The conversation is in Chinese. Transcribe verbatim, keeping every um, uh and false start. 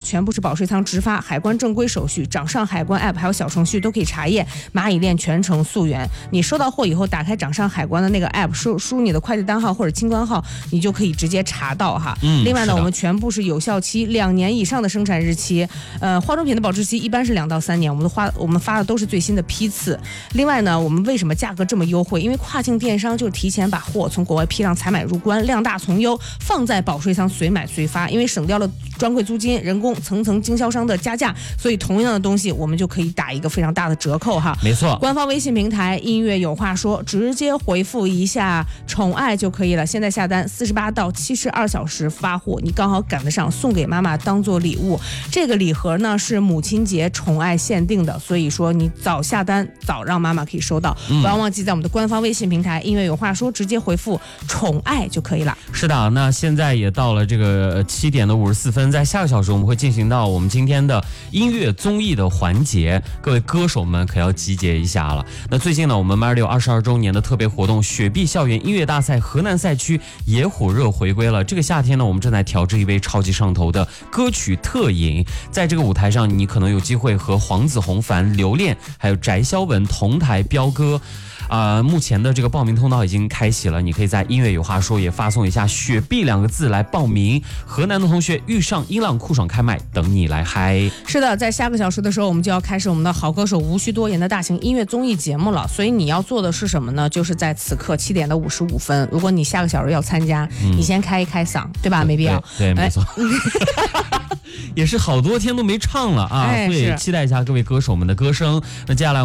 全部是保税仓直发，海关正规手续，掌上海关 app 还有小程序都可以查验，蚂蚁链全程溯源。你收到货以后，打开掌上海关的那个 app， 输输入你的快递单号或者清关号，你就可以直接查到哈。 嗯， 另外呢，我们全部是有效期两年以上的生产日期，呃，化妆品的保质期一般是两到三年，我们的花我们发的都是最新的批次。另外呢，我们为什么价格这么优惠？因为跨境电商就是提前把货从国外批量采买入关，量大从优，放在保税仓随买随发，因为省掉了专柜租金、人工、层层经销商的加价，所以同样的东西我们就可以打一个非常大的折扣哈。 没错， 官方微信平台音乐有话说，直接回复一下宠爱就可以了。现在下单四十八到七十二小时发货，你刚好赶得上，送给妈妈当做礼物。这个礼盒呢是母亲节宠爱限定的，所以说你早下单早让妈妈可以收到。嗯、不要忘记在我们的官方微信平台音乐有话说直接回复宠爱就可以了。 是的，那现在也到了这个七点的五十四分，在下个小时我们会进行到我们今天的音乐综艺的环节，各位歌手们可要集结一下了。那最近呢，我们 Mario 二十二周年的特别活动雪碧校园音乐大赛河南赛区野火热回归了。这个夏天呢，我们正在调制一杯超级上头的歌曲特饮，在这个舞台上，你可能有机会和黄子弘凡、刘恋还有翟潇闻同台飙歌。啊、呃，目前的这个报名通道已经开启了，你可以在音乐有话说也发送一下雪碧两个字来报名。河南的同学遇上音浪酷爽开麦，等你来嗨。 是的，在下个小时的时候，我们就要开始我们的好歌手无需多言的大型音乐综艺节目了。所以你要做的是什么呢？就是在此刻七点的五十五分，如果你下个小时要参加，嗯、你先开一开嗓，对吧？没必要。 对，对没错。也是好多天都没唱了啊， 哎、 所以期待一下各位歌手们的歌声。那接下来。